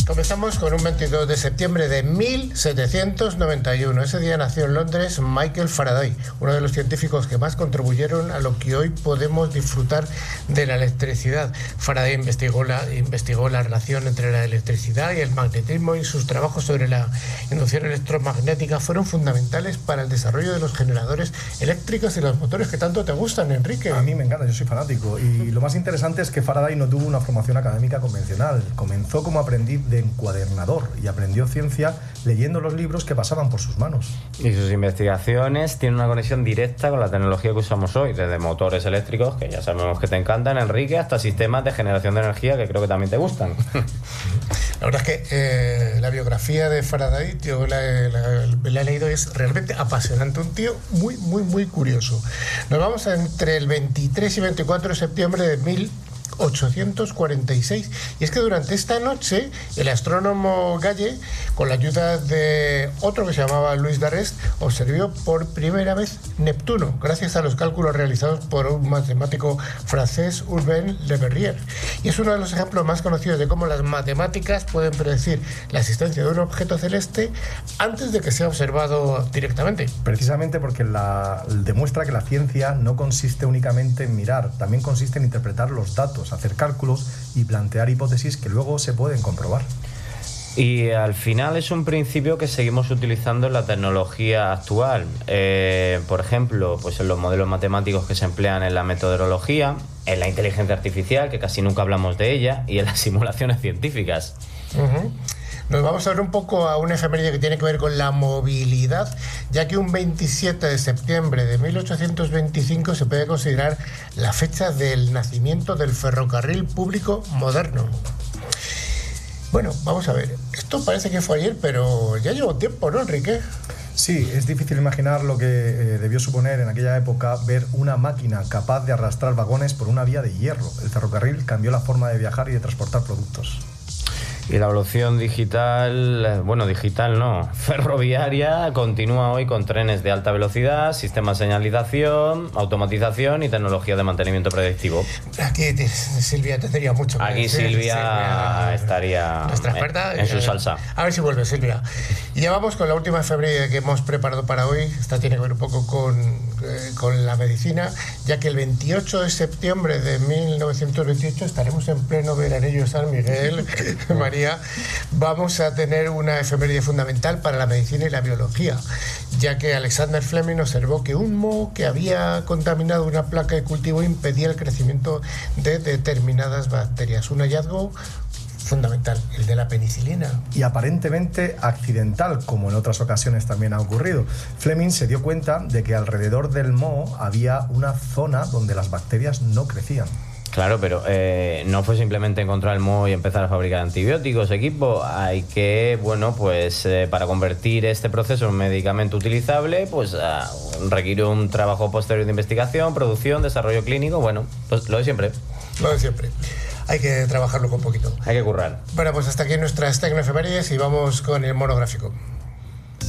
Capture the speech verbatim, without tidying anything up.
Comenzamos con un veintidós de septiembre de mil setecientos noventa y uno. Ese día nació en Londres Michael Faraday, uno de los científicos que más contribuyeron a lo que hoy podemos disfrutar de la electricidad. Faraday investigó la, investigó la relación entre la electricidad y el magnetismo, y sus trabajos sobre la inducción electromagnética fueron fundamentales para el desarrollo de los generadores eléctricos y los motores que tanto te gustan, Enrique. A mí me encanta, yo soy fanático. Y lo más interesante es que Faraday no tuvo una formación académica convencional. Comenzó como aprendiz de encuadernador y aprendió ciencia leyendo los libros que pasaban por sus manos. Y sus investigaciones tienen una conexión directa con la tecnología que usamos hoy, desde motores eléctricos, que ya sabemos que te encantan, Enrique, hasta sistemas de generación de energía, que creo que también te gustan. La verdad es que eh, la biografía de Faraday, yo la, la, la he leído, es realmente apasionante. Un tío muy, muy, muy curioso. Nos vamos entre el veintitrés y veinticuatro de septiembre de mil ochocientos cuarenta y seis, y es que durante esta noche el astrónomo Galle, con la ayuda de otro que se llamaba Louis d'Arrest, observó por primera vez Neptuno, gracias a los cálculos realizados por un matemático francés, Urbain Le Verrier. Y es uno de los ejemplos más conocidos de cómo las matemáticas pueden predecir la existencia de un objeto celeste antes de que sea observado directamente. Precisamente porque la, demuestra que la ciencia no consiste únicamente en mirar, también consiste en interpretar los datos, hacer cálculos y plantear hipótesis que luego se pueden comprobar. Y al final es un principio que seguimos utilizando en la tecnología actual. Eh, por ejemplo, pues en los modelos matemáticos que se emplean en la metodología, en la inteligencia artificial, que casi nunca hablamos de ella, y en las simulaciones científicas. Uh-huh. Nos vamos a ver un poco a una efeméride que tiene que ver con la movilidad, ya que un veintisiete de septiembre de mil ochocientos veinticinco se puede considerar la fecha del nacimiento del ferrocarril público moderno. Bueno, vamos a ver, esto parece que fue ayer, pero ya lleva tiempo, ¿no, Enrique? Sí, es difícil imaginar lo que eh, debió suponer en aquella época ver una máquina capaz de arrastrar vagones por una vía de hierro. El ferrocarril cambió la forma de viajar y de transportar productos. Y la evolución digital, bueno, digital no, ferroviaria, continúa hoy con trenes de alta velocidad, sistemas de señalización, automatización y tecnología de mantenimiento predictivo. Aquí Silvia tendría mucho que Aquí decir. Silvia, Silvia estaría nuestra experta, en, en su eh, salsa. A ver si vuelve, Silvia. Y ya vamos con la última efeméride que hemos preparado para hoy. Esta tiene que ver un poco con, eh, con la medicina, ya que el veintiocho de septiembre de mil novecientos veintiocho estaremos en pleno veranillo de San Miguel, María. Vamos a tener una efeméride fundamental para la medicina y la biología, ya que Alexander Fleming observó que un moho que había contaminado una placa de cultivo impedía el crecimiento de determinadas bacterias. Un hallazgo fundamental, el de la penicilina. Y aparentemente accidental, como en otras ocasiones también ha ocurrido. Fleming se dio cuenta de que alrededor del moho había una zona donde las bacterias no crecían. Claro, pero eh, no fue simplemente encontrar el moho y empezar a fabricar antibióticos, equipo. Hay que, bueno, pues eh, para convertir este proceso en un medicamento utilizable, pues uh, requiere un trabajo posterior de investigación, producción, desarrollo clínico, bueno, pues lo de siempre. Lo de siempre. Hay que trabajarlo con poquito. Hay que currar. Bueno, pues hasta aquí nuestras tecnoefemérides y vamos con el monográfico.